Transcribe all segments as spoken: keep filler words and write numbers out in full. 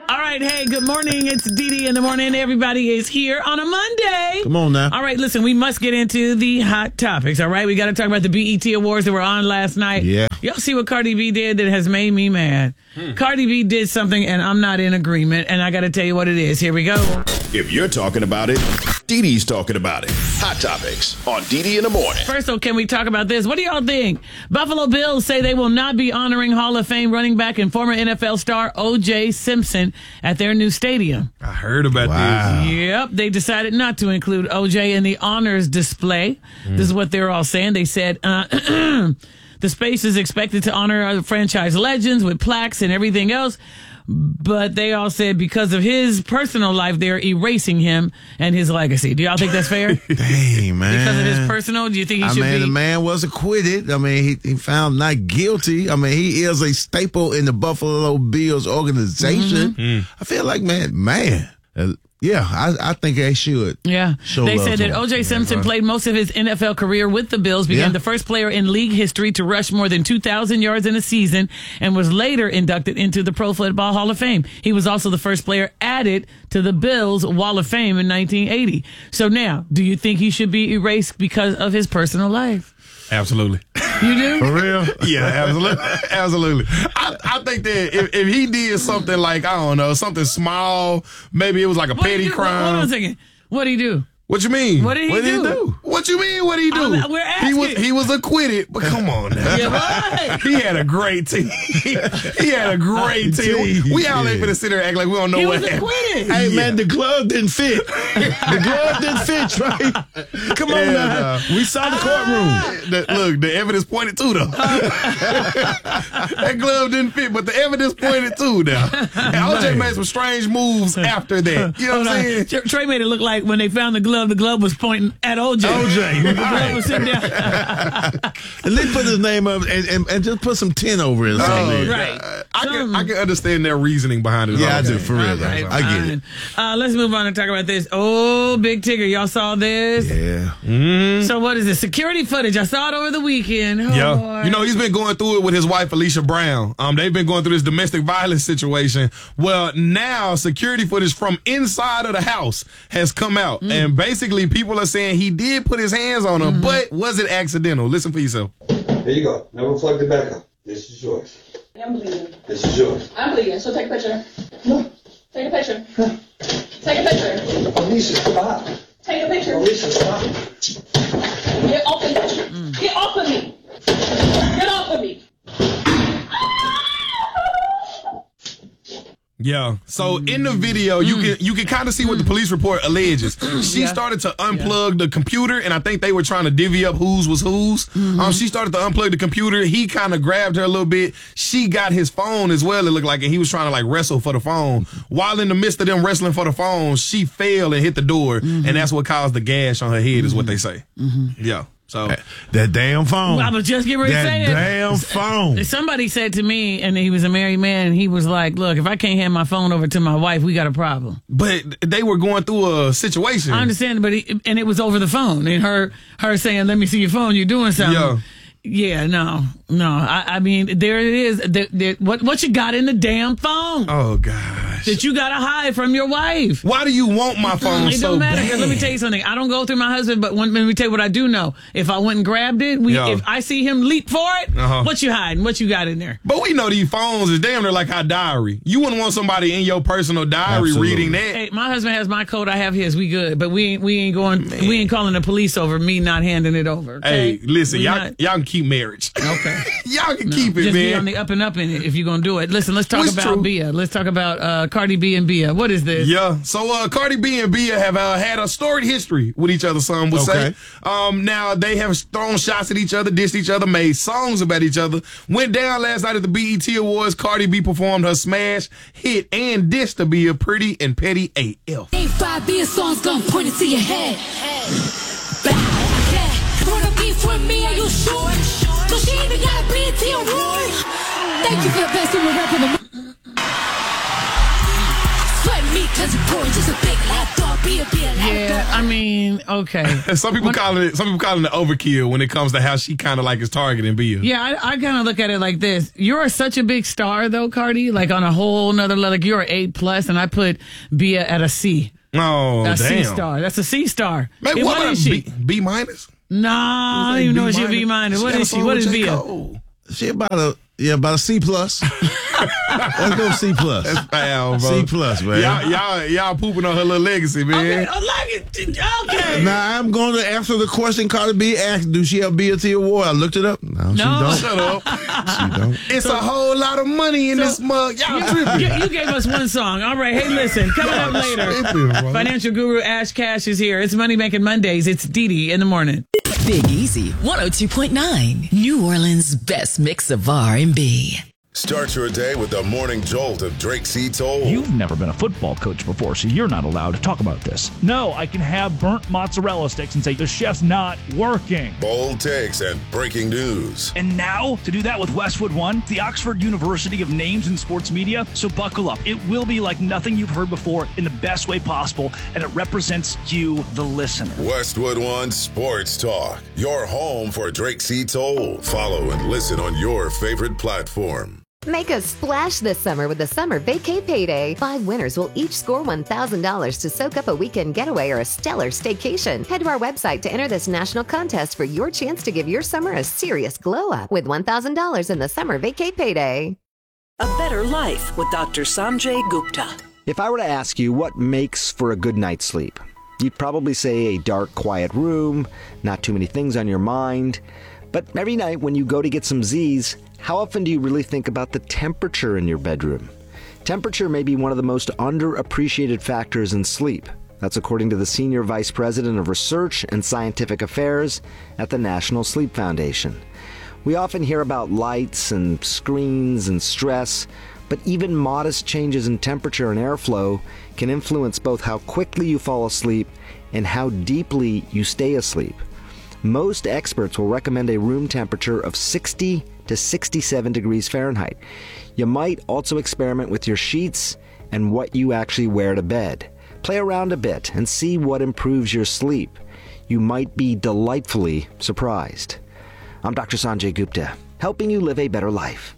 All right, hey, good morning. It's Dee Dee in the morning. Everybody is here on a Monday. Come on now. All right, listen, we must get into the hot topics, all right? We got to talk about the B E T Awards that were on last night. Yeah. Y'all see what Cardi B did that has made me mad? Hmm. Cardi B did something, and I'm not in agreement, and I got to tell you what it is. Here we go. If you're talking about it, Dee Dee's talking about it. Hot Topics on Dee Dee in the morning. First, though, can we talk about this? What do y'all think? Buffalo Bills say they will not be honoring Hall of Fame running back and former N F L star O J Simpson at their new stadium. I heard about Wow. this. Yep, they decided not to include O J in the honors display. Mm. This is what they're all saying. They said uh, the space is expected to honor uh, franchise legends with plaques and everything else. But they all said because of his personal life, they're erasing him and his legacy. Do y'all think that's fair? Dang, man. Because of his personal, do you think he I should mean, be? the man was acquitted. I mean, he, he found not guilty. I mean, he is a staple in the Buffalo Bills organization. Mm-hmm. I feel like, man, man, uh, yeah, I, I think they should. Yeah. Show They love said to that him. O J Simpson played most of his N F L career with the Bills, became Yeah. the first player in league history to rush more than two thousand yards in a season, and was later inducted into the Pro Football Hall of Fame. He was also the first player added to the Bills Wall of Fame in nineteen eighty. So now, do you think he should be erased because of his personal life? Absolutely. You do? For real? Yeah, absolutely. Absolutely. I, I think that if, if he did something like, I don't know, something small, maybe it was like a What did petty he do? crime. Hold on a second. What did he do? What you mean? What did he what do? Did he do? What you mean? What did he do? I'm- we're he was asking. he was acquitted, but come on now. Yeah, right. He had a great team. he had a great team. We all ain't finna sit there and act like we don't know He what was happened. acquitted. Hey, man, the glove didn't fit. The glove didn't fit, Trey. Come on Yeah, now. nah. We saw the courtroom. The- look, the evidence pointed to though. That glove didn't fit, but the evidence pointed to now. And O J made some strange moves after that. You know what I'm saying? Trey Trey made it look like when they found the glove, the glove was pointing at O J. O J. The glove was sitting down. And then put his name up and, and, and just put some tin over it. or something. right. Uh, I can I can understand their reasoning behind it. Yeah, I do, Okay. for real. All right, I get it. fine. Uh, let's move on and talk about this. Oh, Big Tigger, y'all saw this? Yeah. Mm-hmm. So what is this? Security footage. I saw it over the weekend. Oh, Yeah, boy. you know he's been going through it with his wife Alicia Brown. Um, they've been going through this domestic violence situation. Well, now security footage from inside of the house has come out, Mm. and basically people are saying he did put his hands on her, Mm-hmm. but was it accidental? Listen for yourself. Here you go. Now we'll plug it back up. This is yours. I'm bleeding. This is yours. I'm bleeding, so take a picture. No. Take a picture. Take a picture. Alicia, stop. Take a picture. Alicia, stop. Get off of me. Get off of me. Get off of me. Yeah. So in the video, you can you can kind of see what the police report alleges. She Yeah. started to unplug the computer, and I think they were trying to divvy up whose was whose. Um, she started to unplug the computer. He kind of grabbed her a little bit. She got his phone as well. It looked like, and he was trying to like wrestle for the phone. While in the midst of them wrestling for the phone, she fell and hit the door, and that's what caused the gash on her head. Is what they say. Yeah. So That damn phone. I was just getting ready to that say it. damn phone. Somebody said to me, and he was a married man, and he was like, look, if I can't hand my phone over to my wife, we got a problem. but they were going through a situation. I understand, but he, and it was over the phone, and her her saying, let me see your phone, you're doing something. Yeah. Yeah, no, no. I, I mean, there it is. There, there, what what you got in the damn phone Oh gosh. that you got to hide from your wife? Why do you want my phone It so don't matter. bad? 'Cause let me tell you something. I don't go through my husband, but when, let me tell you what I do know. If I went and grabbed it, we, Yeah. if I see him leap for it, Uh-huh. what you hiding? What you got in there? But we know these phones is damn near like our diary. You wouldn't want somebody in your personal diary Absolutely. reading that. Hey, my husband has my code. I have his. We good, but we ain't we ain't going. We ain't calling the police over me not handing it over. Okay? Hey, listen, We y'all, not- y'all can keep marriage. Okay. Y'all can keep it, Just be on man. the up and up in it if you're gonna do it. Listen, let's talk What's about true? Bia. Let's talk about uh, Cardi B and Bia. What is this? Yeah. So uh, Cardi B and Bia have uh, had a storied history with each other, some would Okay. say. Um, now, they have thrown shots at each other, dissed each other, made songs about each other. Went down last night at the B E T Awards. Cardi B performed her smash hit and dissed to be a pretty and petty A F. Ain't five beer songs gonna point it to your head. Bah, yeah. Wanna beef with me, are you sure? So she even got a B E T award. Thank you for the best super rap in the Sweat me cause you're boring, just a big laptop. Bia, Bia, let Yeah, go. I mean, okay. Some people call it some people call it the overkill when it comes to how she kind of like is targeting Bia. Yeah, I, I kind of look at it like this. You're such a big star, though, Cardi, like on a whole nother level. Like you're an A plus, and I put Bia at a C. Oh, A C damn. star. That's a C star. Man, Hey, what, what about is she? B, B minus? Nah, I don't even know what she'll be minus. What got is a she? song What with is J. Bia? Cole. She about a yeah, about a C plus. Let's go C plus. That's foul, bro. C plus, man. Y'all, y'all, y'all pooping on her little legacy, man. Okay, I like it. Okay. Now I'm going to answer the question Cardi B asked. Do she have B E T award? I looked it up. No, she No. don't. Shut up. She don't. It's a whole lot of money in this mug. Y'all tripping. You, you gave us one song. All right. Hey, listen. Coming up later, tripping, bro. financial guru Ash Cash is here. It's Money Making Mondays. It's Dee Dee in the morning. Big Easy, one oh two point nine, New Orleans' best mix of R and B. Start your day with the morning jolt of Drake C. Toll. You've never been a football coach before, so you're not allowed to talk about this. No, I can have burnt mozzarella sticks and say, the chef's not working. Bold takes and breaking news. And now, to do that with Westwood One, the Oxford University of Names in Sports Media, so buckle up. It will be like nothing you've heard before in the best way possible, and it represents you, the listener. Westwood One Sports Talk. Your home for Drake C. Toll. Follow and listen on your favorite platform. Make a splash this summer with the Summer Vacay Payday. Five winners will each score one thousand dollars to soak up a weekend getaway or a stellar staycation. Head to our website to enter this national contest for your chance to give your summer a serious glow up with one thousand dollars in the Summer Vacay Payday. A Better Life with Doctor Sanjay Gupta. If I were to ask you what makes for a good night's sleep, you'd probably say a dark, quiet room, not too many things on your mind. But every night when you go to get some Z's, how often do you really think about the temperature in your bedroom? Temperature may be one of the most underappreciated factors in sleep. That's according to the Senior Vice President of Research and Scientific Affairs at the National Sleep Foundation. We often hear about lights and screens and stress, but even modest changes in temperature and airflow can influence both how quickly you fall asleep and how deeply you stay asleep. Most experts will recommend a room temperature of sixty to sixty-seven degrees Fahrenheit. You might also experiment with your sheets and what you actually wear to bed. Play around a bit and see what improves your sleep. You might be delightfully surprised. I'm Doctor Sanjay Gupta, helping you live a better life.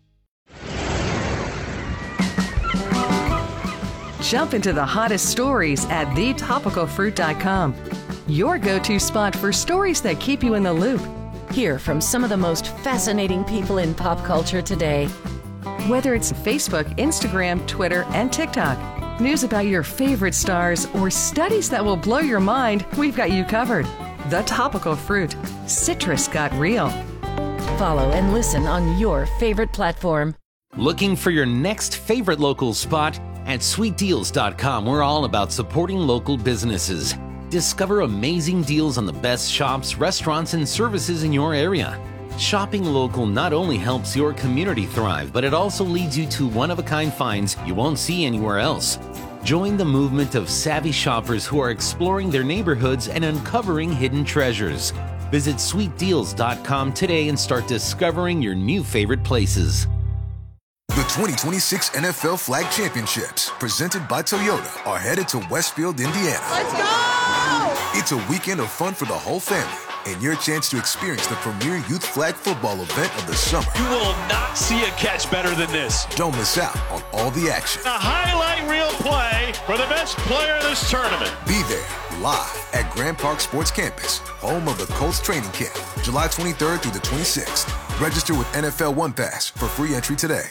Jump into the hottest stories at the topical fruit dot com. Your go-to spot for stories that keep you in the loop. Hear from some of the most fascinating people in pop culture today. Whether it's Facebook, Instagram, Twitter, and TikTok, news about your favorite stars, or studies that will blow your mind, we've got you covered. The Topical Fruit. Citrus got real. Follow and listen on your favorite platform. Looking for your next favorite local spot? At sweet deals dot com, we're all about supporting local businesses. Discover amazing deals on the best shops, restaurants, and services in your area. Shopping local not only helps your community thrive, but it also leads you to one-of-a-kind finds you won't see anywhere else. Join the movement of savvy shoppers who are exploring their neighborhoods and uncovering hidden treasures. Visit sweet deals dot com today and start discovering your new favorite places. The twenty twenty-six N F L Flag Championships, presented by Toyota, are headed to Westfield, Indiana. Let's go! It's a weekend of fun for the whole family and your chance to experience the premier youth flag football event of the summer. You will not see a catch better than this. Don't miss out on all the action. A highlight reel play for the best player in this tournament. Be there live at Grand Park Sports Campus, home of the Colts training camp, July twenty-third through the twenty-sixth. Register with N F L One Pass for free entry today.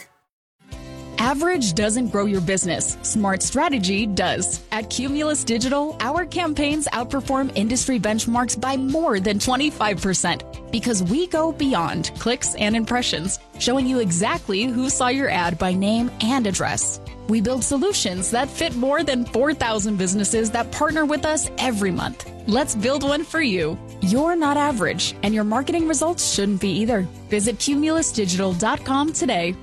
Average doesn't grow your business. Smart strategy does. At Cumulus Digital, our campaigns outperform industry benchmarks by more than twenty-five percent because we go beyond clicks and impressions, showing you exactly who saw your ad by name and address. We build solutions that fit more than four thousand businesses that partner with us every month. Let's build one for you. You're not average, and your marketing results shouldn't be either. Visit cumulus digital dot com today.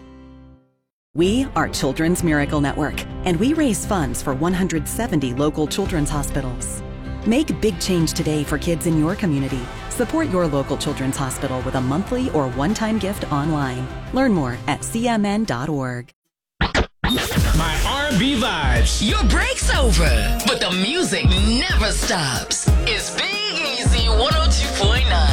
We are Children's Miracle Network, and we raise funds for one hundred seventy local children's hospitals. Make a big change today for kids in your community. Support your local children's hospital with a monthly or one-time gift online. Learn more at c m n dot org. My R and B vibes. Your break's over, but the music never stops. It's Big Easy one oh two point nine.